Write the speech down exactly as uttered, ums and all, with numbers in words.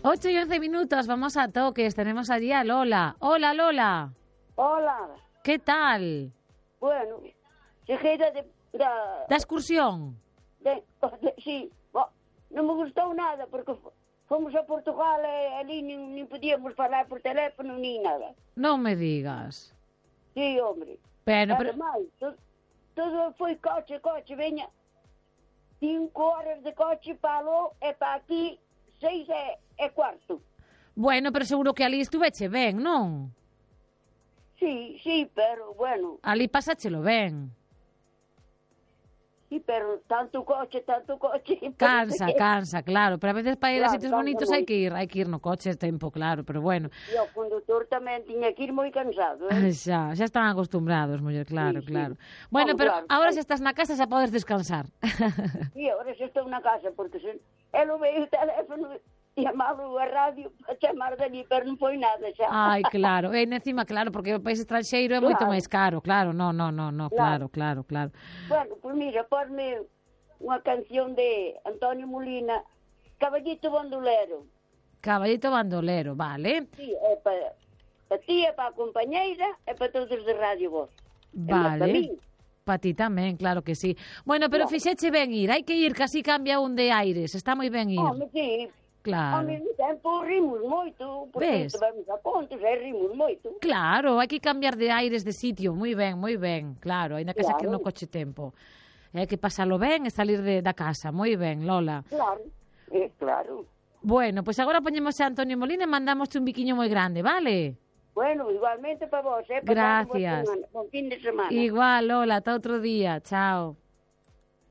ocho y once minutos, vamos a toques. Tenemos allí a Lola. Hola, Lola. Hola. ¿Qué tal? Bueno, cheguei da... Da, da excursión? De, de, sí. Oh, non me gustou nada, porque fomos a Portugal e ali nin, nin podíamos falar por teléfono ni nada. Non me digas. Sí, hombre. Pero, pero... Ademais, todo, todo foi coche, coche, veña. Cinco horas de coche para lo e para aquí seis e, e cuarto. Bueno, pero seguro que ali estuveche ben, non? Sí, sí, pero bueno. Ali pasáchelo ben. Sí, pero tanto coche, tanto coche... Cansa, que... cansa, claro. Pero a veces para ir claro, a sitios bonitos hai que ir, hai que ir no coche tempo, claro, pero bueno. E o condutor tamén tiña que ir moi cansado, eh? Xa, xa están acostumbrados, muller, claro, sí, claro. Sí. Bueno, Vamos, pero claro, agora claro. se estás na casa xa podes descansar. Sí, agora xa estou na casa, porque se el veio o teléfono chamado a radio para chamar dali, pero non foi nada xa. Ai, claro, e encima, claro, porque o país estranxeiro é claro. moito máis caro, claro, no, no, no, no, claro, claro, claro. Bueno, pues mira, ponme unha canción de Antonio Molina, Caballito Bandolero. Caballito Bandolero, vale. Sí, é para pa ti, é para a compañeira, é para todos de Radio Voz. Vale. Para ti tamén, claro que sí. Bueno, pero claro. Fixeche ben ir, hai que ir, casi cambia un de aires, está moi ben ir. Home, sí. Claro. Ao mesmo tempo rimos moito, porque vamos a contos e rimos moito. Claro, hai que cambiar de aires de sitio, moi ben, moi ben, claro, ainda que claro. Saque no coche tempo. Hai que pasalo ben e salir de, da casa, moi ben, Lola. Claro, eh, claro. Bueno, pois pues agora poñemos a Antonio Molina e mandámoste un biquiño moi grande, vale? Bueno, igualmente para vos, eh? Gracias. Buen fin de semana. Igual, Lola, ata outro día, chao.